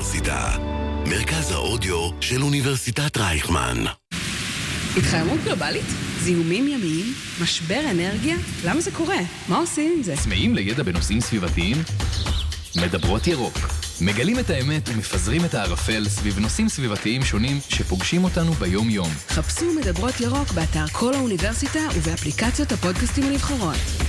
האוניברסיטה. מרכז האודיו של אוניברסיטת רייכמן. התחממות גלובלית? זיהומים ימיים? משבר אנרגיה? למה זה קורה? מה עושים עם זה? צמאים לידע בנושאים סביבתיים? מדברות ירוק. מגלים את האמת ומפזרים את הערפל סביב נושאים סביבתיים שונים שפוגשים אותנו ביום-יום. חפשו מדברות ירוק באתר כל האוניברסיטה ובאפליקציות הפודקאסטים הנבחרות.